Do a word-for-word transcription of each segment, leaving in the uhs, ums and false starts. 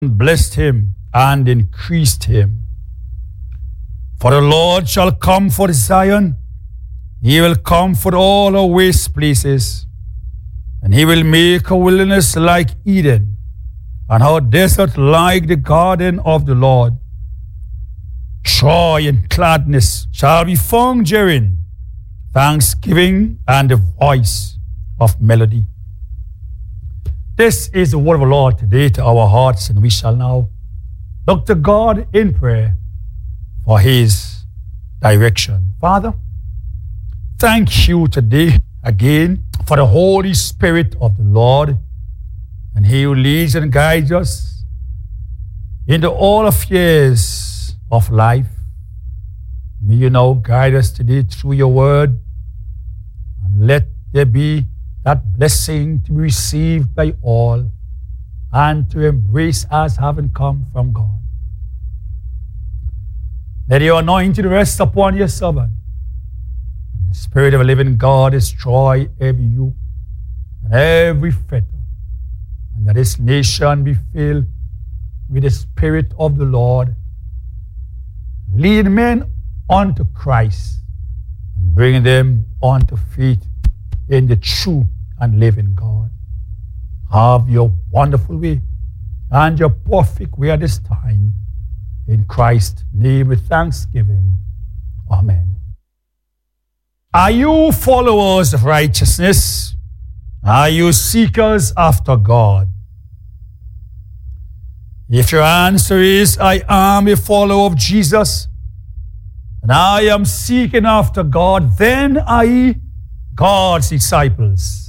blessed him and increased him. For the Lord shall comfort Zion, he will comfort all her waste places, and he will make her wilderness like Eden, and her desert like the garden of the Lord. Joy and gladness shall be found therein, thanksgiving and the voice of melody. This is the word of the Lord today to our hearts, and we shall now look to God in prayer for his direction. Father, thank you today again for the Holy Spirit of the Lord, and he who leads and guides us into all affairs of life. May you now guide us today through your word, and let there be that blessing to be received by all and to embrace as having come from God. Let your anointing rest upon your servant, and the Spirit of the living God destroy every yoke and every fetter, and that this nation be filled with the Spirit of the Lord. Lead men unto Christ and bring them unto faith in the true and living God. Have your wonderful way and your perfect way at this time. In Christ's name with thanksgiving. Amen. Are you followers of righteousness? Are you seekers after God? If your answer is, I am a follower of Jesus, and I am seeking after God, then are ye God's disciples.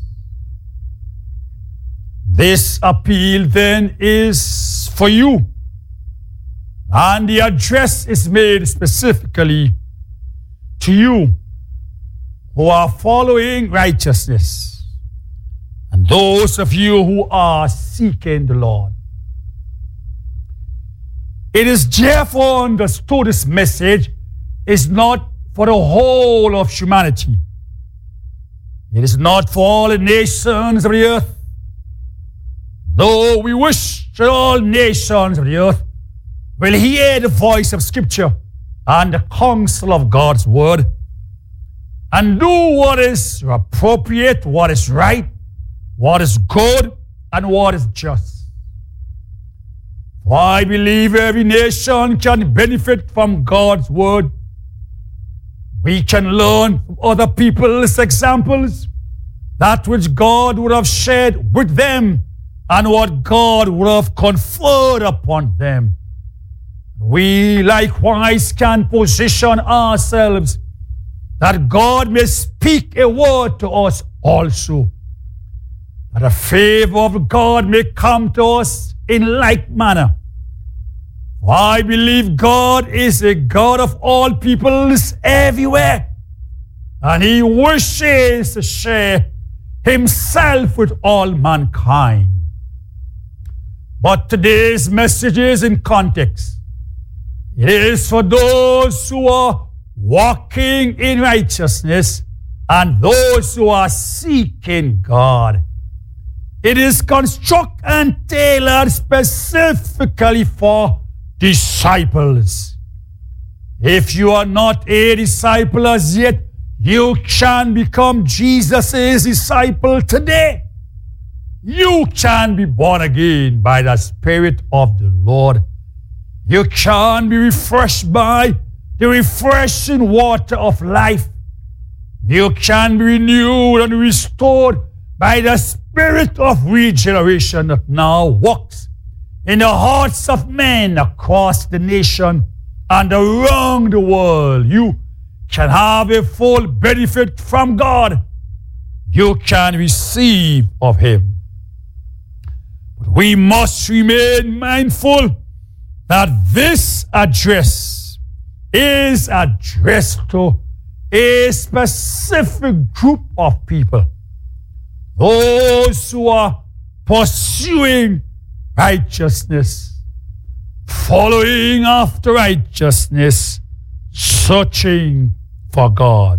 This appeal then is for you, and the address is made specifically to you who are following righteousness, and those of you who are seeking the Lord. It is therefore understood this message is not for the whole of humanity. It is not for all the nations of the earth, though we wish that all nations of the earth will hear the voice of Scripture and the counsel of God's word, and do what is appropriate, what is right, what is good, and what is just. For I believe every nation can benefit from God's word. We can learn from other people's examples that which God would have shared with them and what God would have conferred upon them. We likewise can position ourselves that God may speak a word to us also, that the favor of God may come to us in like manner. For I believe God is a God of all peoples everywhere, and he wishes to share himself with all mankind. But today's message is in context. It is for those who are walking in righteousness and those who are seeking God. It is constructed and tailored specifically for disciples. If you are not a disciple as yet, you can become Jesus' disciple today. You can be born again by the Spirit of the Lord. You can be refreshed by the refreshing water of life. You can be renewed and restored by the Spirit of regeneration that now works in the hearts of men across the nation and around the world. You can have a full benefit from God. You can receive of him. But we must remain mindful that this address is addressed to a specific group of people. Those who are pursuing righteousness, following after righteousness, searching for God.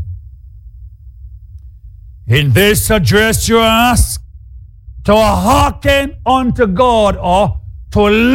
In this address, you are asked to hearken unto God or to